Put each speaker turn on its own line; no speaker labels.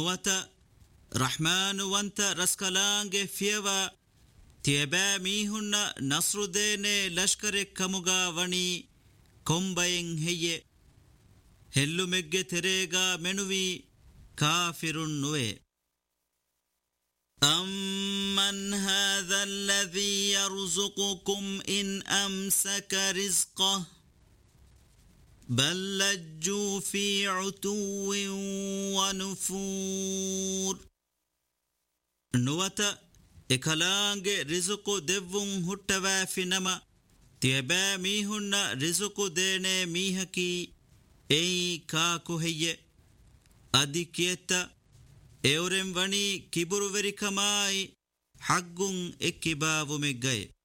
نوتا رحمن وانت رسكلانج فيوا تيبا ميهن نصر دين لشكر كمغا وني كومبين هي هلو مگه تريغا منوي كافر نوي أمن هذا الذي يرزقكم إن أمسك رزقه بل لجوا في عتو ونفور نوتا إكالانج رزق دفون هتوا في نما تيبا ميهن رزق دين ميهكي أي كاكو هي أدي كيتا اورم وني كبرو وري كماي حقون اكبابو مگاي